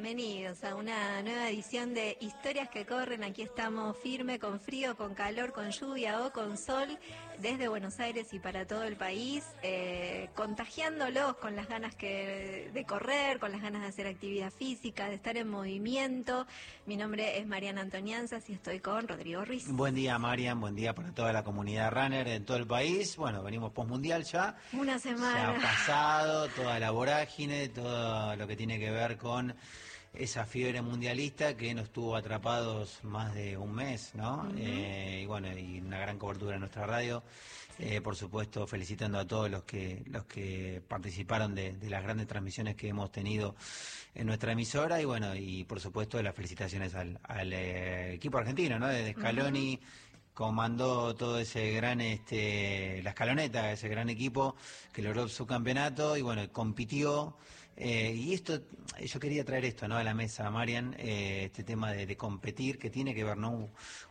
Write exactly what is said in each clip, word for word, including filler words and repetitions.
Bienvenidos a una nueva edición de Historias que Corren. Aquí estamos firme, con frío, con calor, con lluvia o con sol, desde Buenos Aires y para todo el país, eh, contagiándolos con las ganas que, de correr, con las ganas de hacer actividad física, de estar en movimiento. Mi nombre es Mariana Antonianzas y estoy con Rodrigo Ruiz. Buen día, Marian, buen día para toda la comunidad runner en todo el país. Bueno, venimos postmundial ya. Una semana. Ya ha pasado toda la vorágine, todo lo que tiene que ver con esa fiebre mundialista que nos tuvo atrapados más de un mes, ¿no? Uh-huh. eh, y bueno, y una gran cobertura en nuestra radio. Sí. Eh, por supuesto, felicitando a todos los que los que participaron de, de las grandes transmisiones que hemos tenido en nuestra emisora. Y bueno, y por supuesto las felicitaciones al, al eh, equipo argentino, ¿no? Desde Scaloni. Uh-huh. Comandó todo ese gran, este, la escaloneta, ese gran equipo que logró su campeonato y bueno, compitió. Eh, y esto, yo quería traer esto, ¿no? A la mesa, Marian, eh, este tema de, de competir, que tiene que ver, ¿no?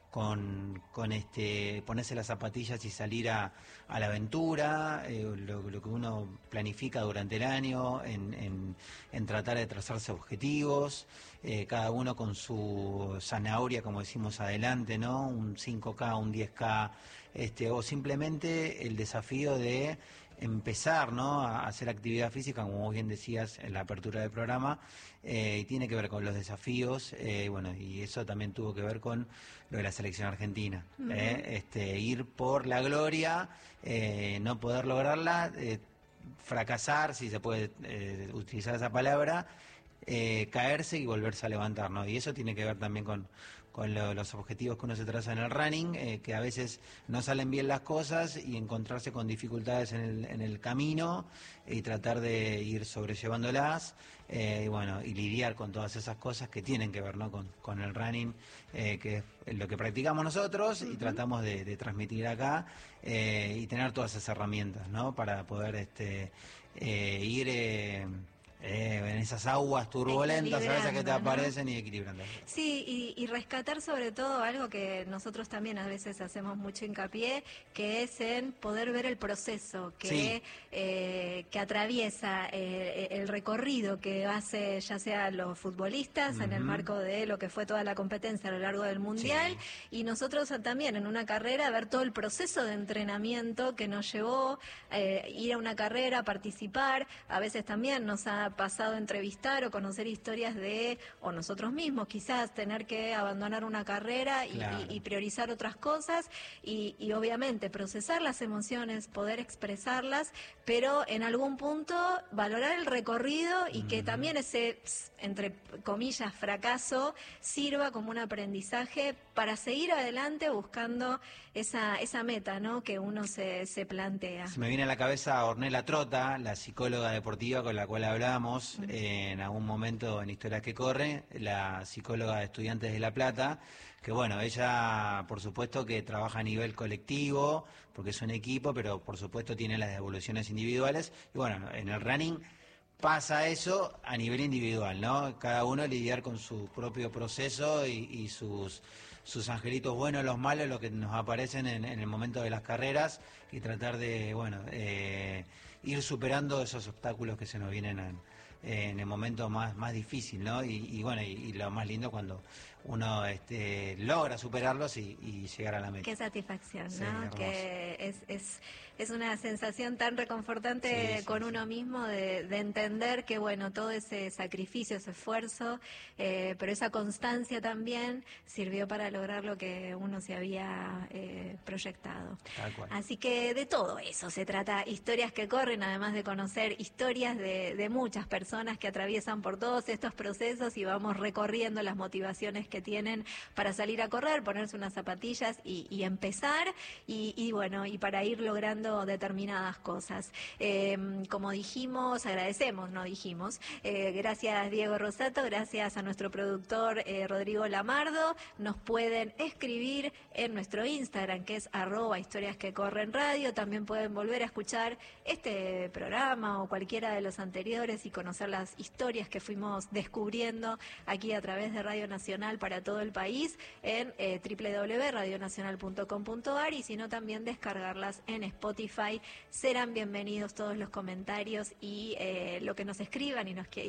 Con, con este ponerse las zapatillas y salir a, a la aventura, eh, lo, lo que uno planifica durante el año, en, en, en tratar de trazarse objetivos, eh, cada uno con su zanahoria, como decimos, adelante, ¿no? Un cinco K, un diez K, este, o simplemente el desafío de empezar, ¿no? A hacer actividad física, como vos bien decías en la apertura del programa, eh, y tiene que ver con los desafíos, eh, bueno, y eso también tuvo que ver con lo de la selección argentina, uh-huh. eh, este, ir por la gloria, eh, no poder lograrla, eh, fracasar, si se puede eh, utilizar esa palabra, eh, caerse y volverse a levantar, ¿no? Y eso tiene que ver también con, con lo, los objetivos que uno se traza en el running, eh, que a veces no salen bien las cosas y encontrarse con dificultades en el, en el camino y tratar de ir sobrellevándolas, eh, y bueno, y lidiar con todas esas cosas que tienen que ver, ¿no? con, con el running, eh, que es lo que practicamos nosotros y uh-huh. tratamos de, de transmitir acá, eh, y tener todas esas herramientas, ¿no? Para poder este eh, ir eh, Eh, en esas aguas turbulentas a veces que te aparecen, ¿no? Y equilibrando. Sí, y, y rescatar sobre todo algo que nosotros también a veces hacemos mucho hincapié, que es en poder ver el proceso que, sí. eh, que atraviesa eh, el recorrido que hace ya sea los futbolistas uh-huh. en el marco de lo que fue toda la competencia a lo largo del Mundial, sí. y nosotros también en una carrera ver todo el proceso de entrenamiento que nos llevó eh, ir a una carrera, participar. A veces también nos ha pasado a entrevistar o conocer historias de, o nosotros mismos quizás tener que abandonar una carrera y, claro. y, y priorizar otras cosas y, y obviamente procesar las emociones, poder expresarlas, pero en algún punto valorar el recorrido y mm. que también ese, entre comillas, fracaso sirva como un aprendizaje para seguir adelante buscando esa, esa meta, ¿no? Que uno se, se plantea. Se me viene a la cabeza Ornella Trota, la psicóloga deportiva con la cual hablamos eh, en algún momento en Historias que Corre, la psicóloga de Estudiantes de La Plata, que bueno, ella por supuesto que trabaja a nivel colectivo, porque es un equipo, pero por supuesto tiene las devoluciones individuales, y bueno, en el running pasa eso a nivel individual, ¿no? Cada uno lidiar con su propio proceso y, y sus sus angelitos buenos, los malos, los que nos aparecen en, en el momento de las carreras y tratar de, bueno, eh, ir superando esos obstáculos que se nos vienen en, en el momento más más difícil, ¿no? Y, y bueno, y, y lo más lindo cuando uno este, logra superarlos y, y llegar a la meta. Qué satisfacción, ¿no? Sí, que es, es, es una sensación tan reconfortante, sí, con sí, uno sí. mismo de, de entender que, bueno, todo ese sacrificio, ese esfuerzo, eh, pero esa constancia también sirvió para lograr lo que uno se había eh, proyectado. Tal cual. Así que de todo eso se trata Historias que Corren, además de conocer historias de, de muchas personas que atraviesan por todos estos procesos y vamos recorriendo las motivaciones que tienen para salir a correr, ponerse unas zapatillas y, y empezar, y, y bueno, y para ir logrando determinadas cosas. Eh, como dijimos, agradecemos, no dijimos, eh, gracias Diego Rosato, gracias a nuestro productor eh, Rodrigo Lamardo. Nos pueden escribir en nuestro Instagram, que es arroba historias que corren radio. También pueden volver a escuchar este programa o cualquiera de los anteriores y conocer las historias que fuimos descubriendo aquí a través de Radio Nacional para todo el país en eh, doble u doble u doble u punto radio nacional punto com punto a r, y si no también descargarlas en Spotify. Serán bienvenidos todos los comentarios y eh, lo que nos escriban y nos,